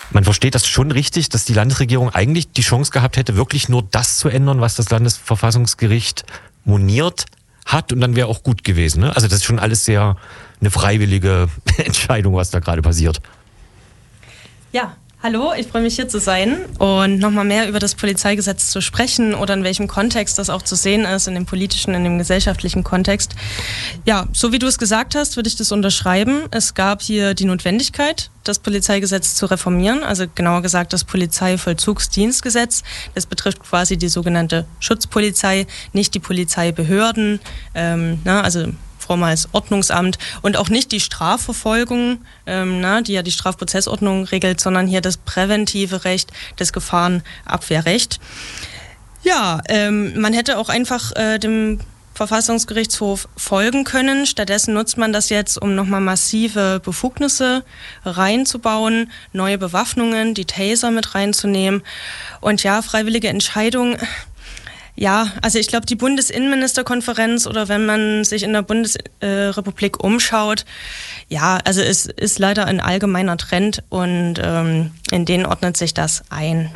Man versteht das schon richtig, dass die Landesregierung eigentlich die Chance gehabt hätte, wirklich nur das zu ändern, was das Landesverfassungsgericht moniert hat, und dann wäre auch gut gewesen. Ne? Also das ist schon alles sehr eine freiwillige Entscheidung, was da gerade passiert. Ja, hallo, ich freue mich hier zu sein und nochmal mehr über das Polizeigesetz zu sprechen oder in welchem Kontext das auch zu sehen ist, in dem politischen, in dem gesellschaftlichen Kontext. Ja, so wie du es gesagt hast, würde ich das unterschreiben. Es gab hier die Notwendigkeit, das Polizeigesetz zu reformieren, also genauer gesagt das Polizeivollzugsdienstgesetz. Das betrifft quasi die sogenannte Schutzpolizei, nicht die Polizeibehörden, also vormals Ordnungsamt, und auch nicht die Strafverfolgung, die ja die Strafprozessordnung regelt, sondern hier das präventive Recht, das Gefahrenabwehrrecht. Ja, man hätte auch einfach dem Verfassungsgerichtshof folgen können. Stattdessen nutzt man das jetzt, um nochmal massive Befugnisse reinzubauen, neue Bewaffnungen, die Taser mit reinzunehmen. Und ja, freiwillige Entscheidung. Ja, also ich glaube, die Bundesinnenministerkonferenz oder wenn man sich in der Bundesrepublik umschaut, ja, also es ist leider ein allgemeiner Trend und in den ordnet sich das ein.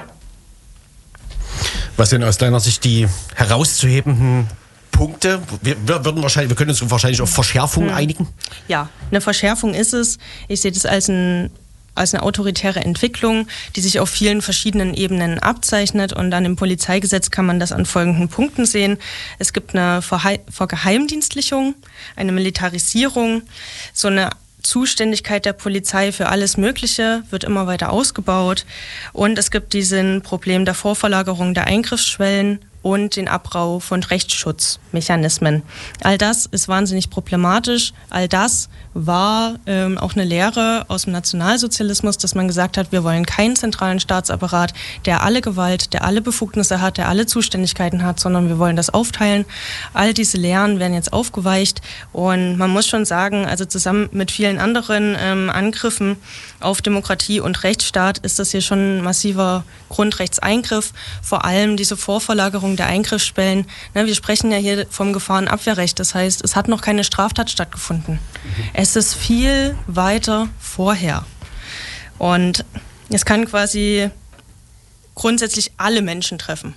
Was sind aus deiner Sicht die herauszuhebenden Punkte? Wir können uns wahrscheinlich auf Verschärfungen einigen? Ja, eine Verschärfung ist es. Ich sehe das als eine autoritäre Entwicklung, die sich auf vielen verschiedenen Ebenen abzeichnet. Und dann im Polizeigesetz kann man das an folgenden Punkten sehen. Es gibt eine Vergeheimdienstlichung, eine Militarisierung, so eine Zuständigkeit der Polizei für alles Mögliche wird immer weiter ausgebaut. Und es gibt diesen Problem der Vorverlagerung der Eingriffsschwellen und den Abbau von Rechtsschutzmechanismen. All das ist wahnsinnig problematisch. All das war auch eine Lehre aus dem Nationalsozialismus, dass man gesagt hat, wir wollen keinen zentralen Staatsapparat, der alle Gewalt, der alle Befugnisse hat, der alle Zuständigkeiten hat, sondern wir wollen das aufteilen. All diese Lehren werden jetzt aufgeweicht und man muss schon sagen, also zusammen mit vielen anderen Angriffen auf Demokratie und Rechtsstaat ist das hier schon ein massiver Grundrechtseingriff, vor allem diese Vorverlagerung der Eingriffsschwellen. Wir sprechen ja hier vom Gefahrenabwehrrecht, das heißt, es hat noch keine Straftat stattgefunden. Es ist viel weiter vorher. Und es kann quasi grundsätzlich alle Menschen treffen.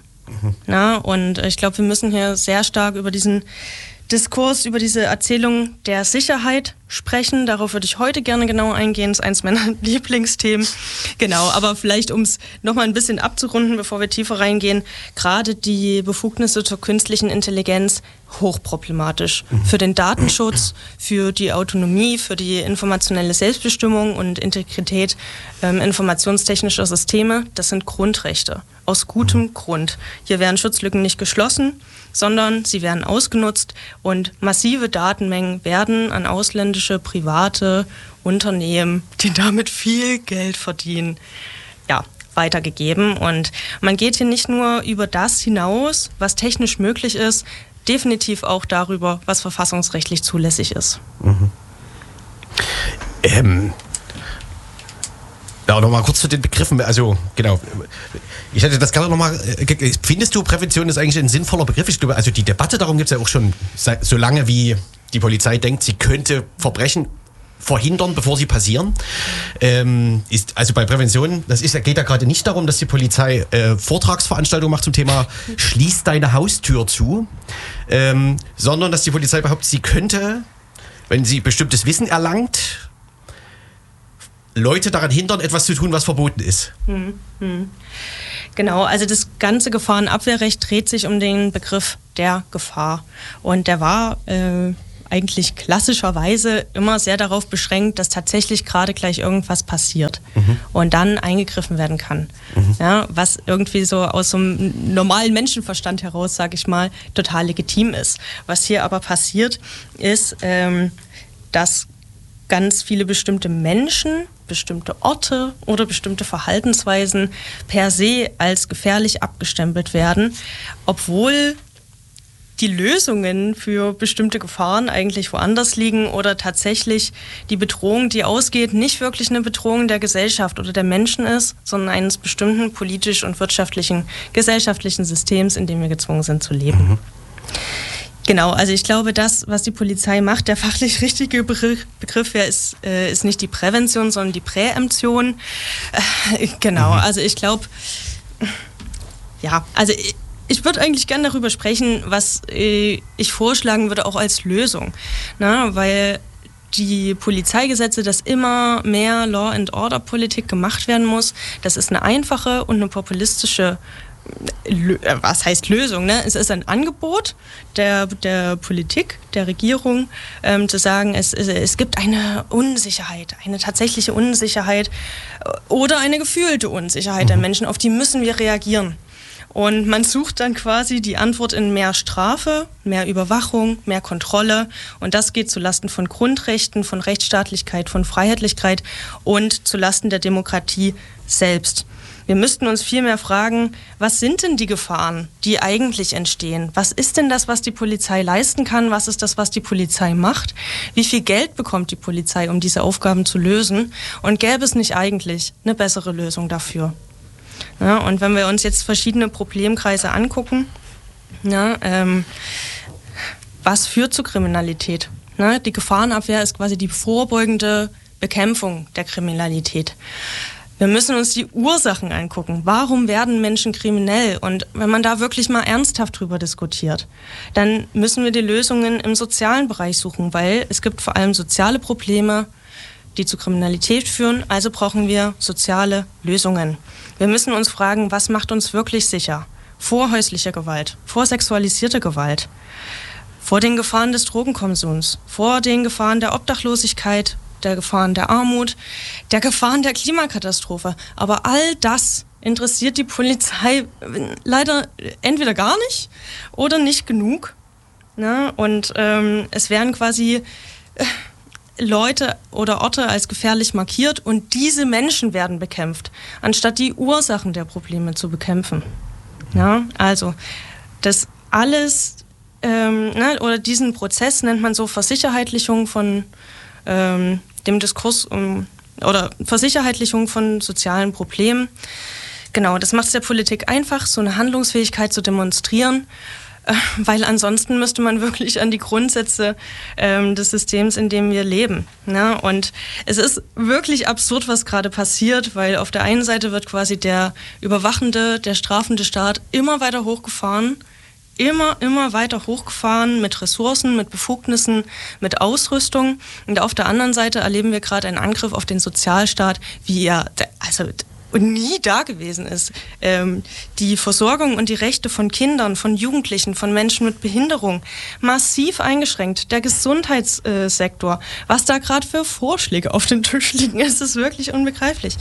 Und ich glaube, wir müssen hier sehr stark über diesen Diskurs, über diese Erzählung der Sicherheit sprechen. Darauf würde ich heute gerne genauer eingehen. Das ist eins meiner Lieblingsthemen. Genau, aber vielleicht, um es nochmal ein bisschen abzurunden, bevor wir tiefer reingehen, gerade die Befugnisse zur künstlichen Intelligenz hochproblematisch. Für den Datenschutz, für die Autonomie, für die informationelle Selbstbestimmung und Integrität informationstechnischer Systeme. Das sind Grundrechte. Aus gutem Grund. Hier werden Schutzlücken nicht geschlossen, sondern sie werden ausgenutzt und massive Datenmengen werden an ausländische, private Unternehmen, die damit viel Geld verdienen, weitergegeben. Und man geht hier nicht nur über das hinaus, was technisch möglich ist, definitiv auch darüber, was verfassungsrechtlich zulässig ist. Ja, nochmal kurz zu den Begriffen. Also, genau. Ich hätte das gerne nochmal. Findest du, Prävention ist eigentlich ein sinnvoller Begriff? Ich glaube, also die Debatte darum gibt es ja auch schon so lange, wie die Polizei denkt, sie könnte Verbrechen verhindern, bevor sie passieren. Also bei Prävention, geht ja gerade nicht darum, dass die Polizei Vortragsveranstaltungen macht zum Thema Schließ deine Haustür zu, sondern dass die Polizei behauptet, sie könnte, wenn sie bestimmtes Wissen erlangt, Leute daran hindern, etwas zu tun, was verboten ist. Genau, also das ganze Gefahrenabwehrrecht dreht sich um den Begriff der Gefahr. Und der war eigentlich klassischerweise immer sehr darauf beschränkt, dass tatsächlich gerade gleich irgendwas passiert und dann eingegriffen werden kann. Ja, was irgendwie so aus so einem normalen Menschenverstand heraus, sage ich mal, total legitim ist. Was hier aber passiert, ist, dass ganz viele bestimmte Menschen, bestimmte Orte oder bestimmte Verhaltensweisen per se als gefährlich abgestempelt werden, obwohl die Lösungen für bestimmte Gefahren eigentlich woanders liegen oder tatsächlich die Bedrohung, die ausgeht, nicht wirklich eine Bedrohung der Gesellschaft oder der Menschen ist, sondern eines bestimmten politisch und wirtschaftlichen, gesellschaftlichen Systems, in dem wir gezwungen sind zu leben. Genau, also ich glaube, das, was die Polizei macht, der fachlich richtige Begriff ist nicht die Prävention, sondern die Präemption. Genau, also ich glaube, also ich würde eigentlich gerne darüber sprechen, was ich vorschlagen würde, auch als Lösung. Weil die Polizeigesetze, dass immer mehr Law-and-Order-Politik gemacht werden muss, das ist eine einfache und eine populistische was heißt Lösung? Ne? Es ist ein Angebot der Politik, der Regierung, zu sagen, es gibt eine Unsicherheit, eine tatsächliche Unsicherheit oder eine gefühlte Unsicherheit der Menschen, auf die müssen wir reagieren. Und man sucht dann quasi die Antwort in mehr Strafe, mehr Überwachung, mehr Kontrolle. Und das geht zulasten von Grundrechten, von Rechtsstaatlichkeit, von Freiheitlichkeit und zulasten der Demokratie selbst. Wir müssten uns viel mehr fragen, was sind denn die Gefahren, die eigentlich entstehen? Was ist denn das, was die Polizei leisten kann? Was ist das, was die Polizei macht? Wie viel Geld bekommt die Polizei, um diese Aufgaben zu lösen? Und gäbe es nicht eigentlich eine bessere Lösung dafür? Ja, und wenn wir uns jetzt verschiedene Problemkreise angucken, was führt zu Kriminalität? Die Gefahrenabwehr ist quasi die vorbeugende Bekämpfung der Kriminalität. Wir müssen uns die Ursachen angucken. Warum werden Menschen kriminell? Und wenn man da wirklich mal ernsthaft drüber diskutiert, dann müssen wir die Lösungen im sozialen Bereich suchen, weil es gibt vor allem soziale Probleme, die zu Kriminalität führen. Also brauchen wir soziale Lösungen. Wir müssen uns fragen, was macht uns wirklich sicher? Vor häuslicher Gewalt, vor sexualisierter Gewalt, vor den Gefahren des Drogenkonsums, vor den Gefahren der Obdachlosigkeit, der Gefahren der Armut, der Gefahren der Klimakatastrophe. Aber all das interessiert die Polizei leider entweder gar nicht oder nicht genug. Und es werden quasi Leute oder Orte als gefährlich markiert und diese Menschen werden bekämpft, anstatt die Ursachen der Probleme zu bekämpfen. Also das alles, oder diesen Prozess nennt man so Versicherheitlichung von dem Diskurs oder Versicherheitlichung von sozialen Problemen. Genau, das macht es der Politik einfach, so eine Handlungsfähigkeit zu demonstrieren, weil ansonsten müsste man wirklich an die Grundsätze des Systems, in dem wir leben. Und es ist wirklich absurd, was gerade passiert, weil auf der einen Seite wird quasi der überwachende, der strafende Staat immer weiter hochgefahren, immer weiter hochgefahren mit Ressourcen, mit Befugnissen, mit Ausrüstung. Und auf der anderen Seite erleben wir gerade einen Angriff auf den Sozialstaat, wie er nie da gewesen ist. Die Versorgung und die Rechte von Kindern, von Jugendlichen, von Menschen mit Behinderung massiv eingeschränkt. Der Gesundheitssektor, was da gerade für Vorschläge auf dem Tisch liegen, ist wirklich unbegreiflich.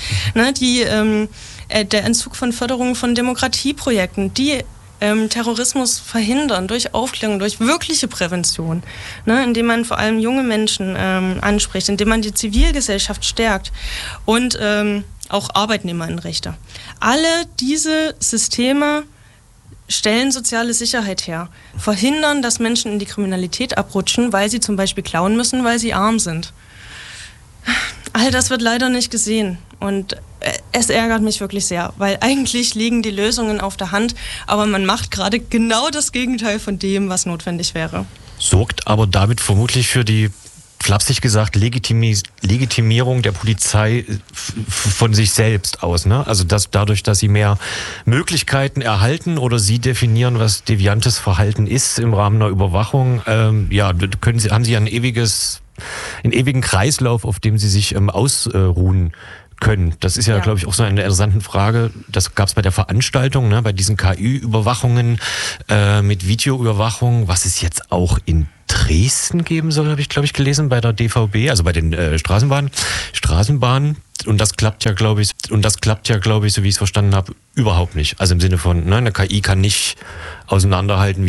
Der Entzug von Förderung von Demokratieprojekten, die Terrorismus verhindern durch Aufklärung, durch wirkliche Prävention, indem man vor allem junge Menschen anspricht, indem man die Zivilgesellschaft stärkt und auch Arbeitnehmerinnenrechte. Alle diese Systeme stellen soziale Sicherheit her, verhindern, dass Menschen in die Kriminalität abrutschen, weil sie zum Beispiel klauen müssen, weil sie arm sind. All das wird leider nicht gesehen und es ärgert mich wirklich sehr, weil eigentlich liegen die Lösungen auf der Hand, aber man macht gerade genau das Gegenteil von dem, was notwendig wäre. Sorgt aber damit vermutlich für die, flapsig gesagt, Legitimierung der Polizei von sich selbst aus, ne? Also dadurch, dass sie mehr Möglichkeiten erhalten oder sie definieren, was deviantes Verhalten ist im Rahmen einer Überwachung, haben sie einen ewigen Kreislauf, auf dem sie sich ausruhen können. Das ist ja, glaube ich, auch so eine interessante Frage. Das gab es bei der Veranstaltung, bei diesen KI-Überwachungen mit Videoüberwachung, was es jetzt auch in Dresden geben soll, habe ich, glaube ich, gelesen, bei der DVB, also bei den Straßenbahnen. Und das klappt ja, glaube ich, so wie ich es verstanden habe, überhaupt nicht. Also im Sinne von, eine KI kann nicht auseinanderhalten,